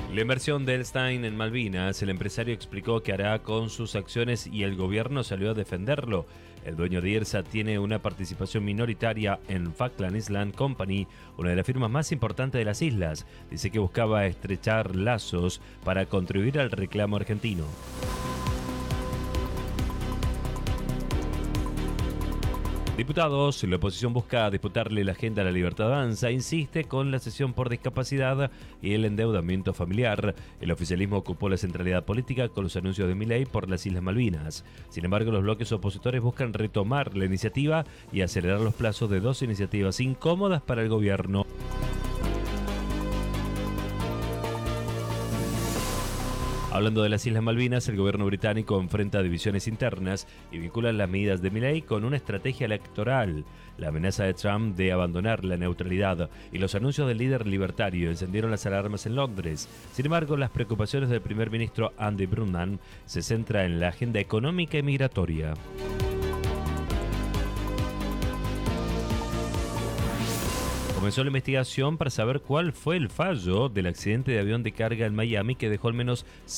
La inversión de Elstein en Malvinas, el empresario explicó qué hará con sus acciones y el gobierno salió a defenderlo. El dueño de IRSA tiene una participación minoritaria en Falkland Island Company, una de las firmas más importantes de las islas. Dice que buscaba estrechar lazos para contribuir al reclamo argentino. Diputados, la oposición busca disputarle la agenda a la libertad de avanza, insiste con la cesión por discapacidad y el endeudamiento familiar. El oficialismo ocupó la centralidad política con los anuncios de Milei por las Islas Malvinas. Sin embargo, los bloques opositores buscan retomar la iniciativa y acelerar los plazos de dos iniciativas incómodas para el gobierno. Hablando de las Islas Malvinas, el gobierno británico enfrenta divisiones internas y vincula las medidas de Milei con una estrategia electoral. La amenaza de Trump de abandonar la neutralidad y los anuncios del líder libertario encendieron las alarmas en Londres. Sin embargo, las preocupaciones del primer ministro Andy Burnham se centran en la agenda económica y migratoria. Comenzó la investigación para saber cuál fue el fallo del accidente de avión de carga en Miami que dejó al menos